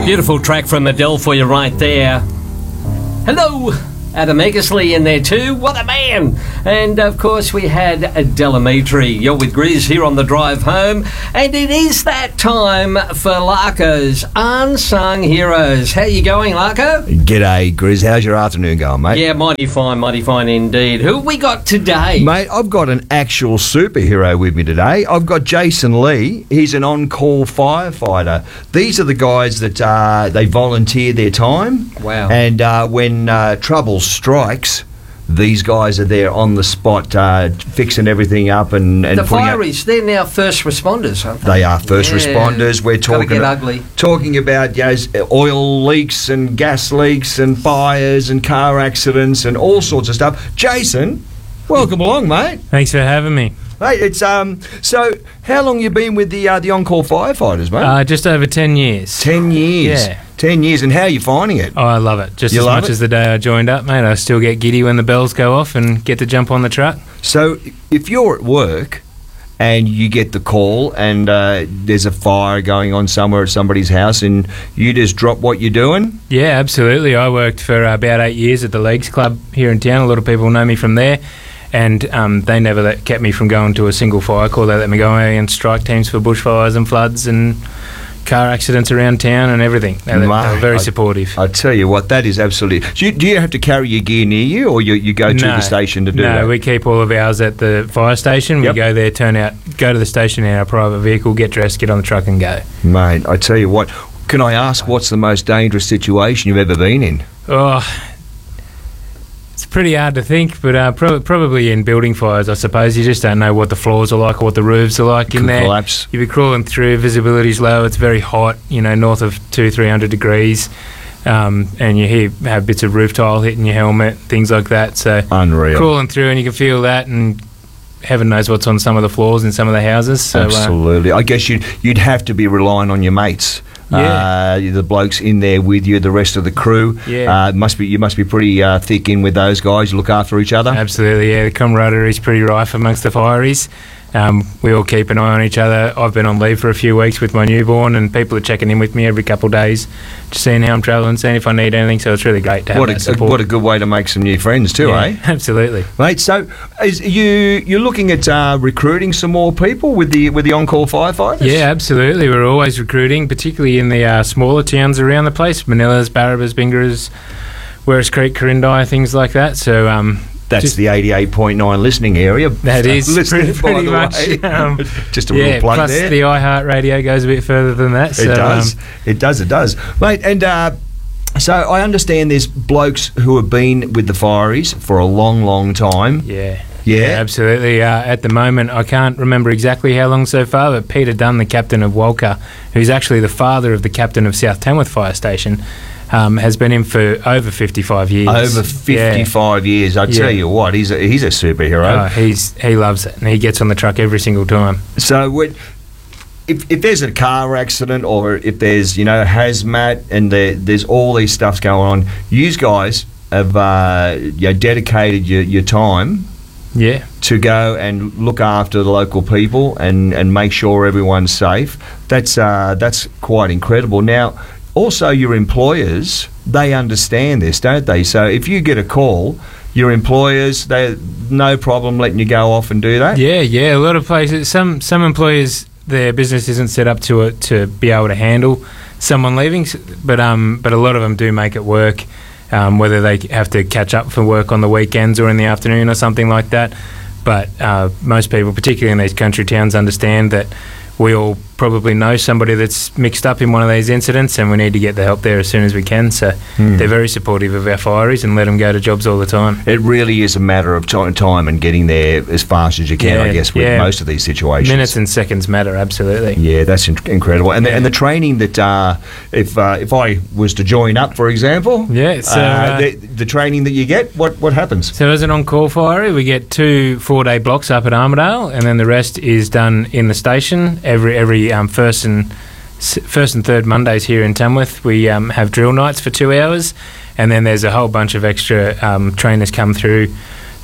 Beautiful track from Adele for you right there. Hello, Adam Eggersley in there too. What a man! And of course we had Delamitri. You're with Grizz here on the drive home, and it is that time for Larko's Unsung Heroes. How you going, Larko? G'day, Grizz. How's your afternoon going, mate? Yeah, mighty fine indeed. Who have we got today? Mate, I've got an actual superhero with me today. I've got Jason Lee. He's an on-call firefighter. These are the guys that they volunteer their time. Wow. And when trouble strikes, these guys are there on the spot, fixing everything up and the putting fireys, they're now first responders, aren't they? They are first responders. We're talking about oil leaks and gas leaks and fires and car accidents and all sorts of stuff. Jason, welcome along, mate. Thanks for having me. Mate, it's so how long you been with the on-call firefighters, mate? Just over 10 years. 10 years. Yeah. 10 years, and how are you finding it? Oh, I love it. Just as much as the day I joined up, mate. I still get giddy when the bells go off and get to jump on the truck. So if you're at work and you get the call and there's a fire going on somewhere at somebody's house and you just drop what you're doing? Yeah, absolutely. I worked for about 8 years at the Leagues Club here in town. A lot of people know me from there. And they never kept me from going to a single fire call. They let me go away and strike teams for bushfires and floods and car accidents around town and everything. They were very supportive. I tell you what, that is absolutely... Do you have to carry your gear near you, or you go to the station to do that? No, we keep all of ours at the fire station. Yep. We go there, go to the station in our private vehicle, get dressed, get on the truck and go. Mate, I tell you what, can I ask what's the most dangerous situation you've ever been in? Oh... It's pretty hard to think, but probably in building fires, I suppose. You just don't know what the floors are like or what the roofs are like in there. Collapse. You'll be crawling through, visibility's low, it's very hot, north of 200-300 degrees, and you have bits of roof tile hitting your helmet, things like that. So unreal. Crawling through and you can feel that, and heaven knows what's on some of the floors in some of the houses. So, absolutely. I guess you'd have to be relying on your mates. Yeah. The blokes in there with you, the rest of the crew. Yeah. You must be pretty thick in with those guys. You look after each other. Absolutely, yeah. The camaraderie is pretty rife amongst the fireys. We all keep an eye on each other. I've been on leave for a few weeks with my newborn, and people are checking in with me every couple of days, just seeing how I'm travelling, seeing if I need anything. So it's really great to have that support. What a good way to make some new friends too, eh? Absolutely, mate. So, you're looking at recruiting some more people with the on-call firefighters? Yeah, absolutely. We're always recruiting, particularly in the smaller towns around the place: Manillas, Barrabas, Bingerras, Werris Creek, Corindi, things like that. So. That's the 88.9 listening area. That is pretty much. Just a little plug plus there. The iHeart Radio goes a bit further than that. It does. It does. Mate, and so I understand there's blokes who have been with the fireys for a long, long time. Yeah, absolutely. At the moment, I can't remember exactly how long so far, but Peter Dunn, the captain of Walker, who's actually the father of the captain of South Tamworth Fire Station, has been in for over 55 years. Over 55 years. I tell you what, he's a superhero. He loves it, and he gets on the truck every single time. So if there's a car accident, or if there's hazmat, and there's all these stuffs going on, you guys have dedicated your time. Yeah. To go and look after the local people and make sure everyone's safe. That's quite incredible. Now, also, your employers, they understand this, don't they? So if you get a call, your employers, they no problem letting you go off and do that? Yeah. A lot of places, some employers, their business isn't set up to be able to handle someone leaving, but a lot of them do make it work, whether they have to catch up for work on the weekends or in the afternoon or something like that. But most people, particularly in these country towns, understand that we all probably know somebody that's mixed up in one of these incidents, and we need to get the help there as soon as we can. So they're very supportive of our fireys and let them go to jobs all the time. It really is a matter of time and getting there as fast as you can, I guess, with most of these situations. Minutes and seconds matter, absolutely. Yeah, that's incredible. And the training that, if I was to join up, for example, the training that you get, what happens? So as an on-call firey, we get 2 4-day blocks up at Armidale, and then the rest is done in the station every first and third Mondays here in Tamworth. We have drill nights for 2 hours, and then there's a whole bunch of extra trainers come through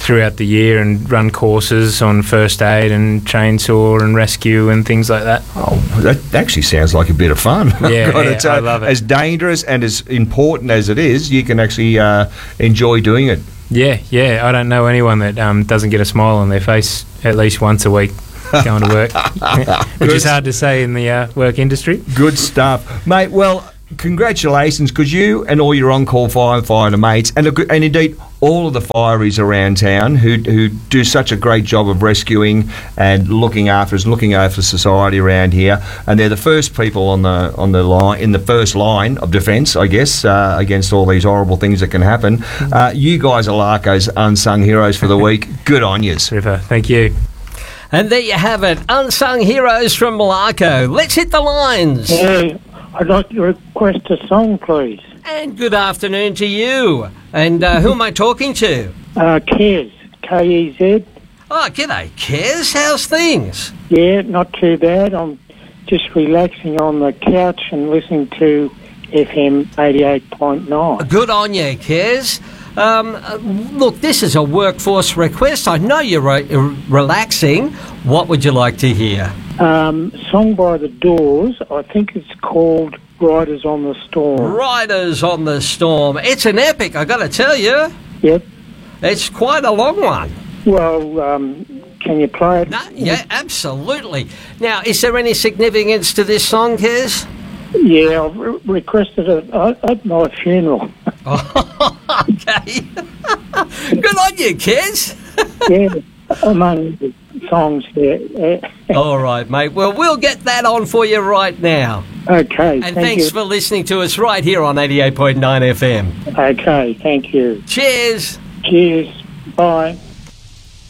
throughout the year and run courses on first aid and chainsaw and rescue and things like that. Oh, that actually sounds like a bit of fun. Yeah, Gotta yeah, say, I love it. As dangerous and as important as it is, you can actually enjoy doing it. Yeah, I don't know anyone that doesn't get a smile on their face at least once a week going to work, which is hard to say in the work industry. Good stuff, mate. Well, congratulations, because you and all your on-call firefighter mates, and indeed all of the fireys around town who do such a great job of rescuing and looking after society around here, and they're the first people on the line, in the first line of defence, I guess, against all these horrible things that can happen. You guys are Larko's unsung heroes for the week. Good on yous. River, thank you. And there you have it, unsung heroes from Larko. Let's hit the lines. Yeah, I'd like to request a song, please. And good afternoon to you. And who am I talking to? Kez, K-E-Z. Oh, g'day, Kez. How's things? Yeah, not too bad. I'm just relaxing on the couch and listening to FM 88.9. Good on you, Kez. Look, this is a workforce request. I know you're relaxing. What would you like to hear? Song by The Doors. I think it's called Riders on the Storm. Riders on the Storm. It's an epic, I got to tell you. Yep. It's quite a long one. Well, can you play it? No, yeah, absolutely. Now, is there any significance to this song, Kez? Yeah, I've requested it at my funeral. Okay. Good on you, Kez. Yeah, among the songs here. All right, mate. Well, we'll get that on for you right now. Okay, And thank thanks you. for listening to us right here on 88.9 FM. Okay, thank you. Cheers. Cheers. Bye.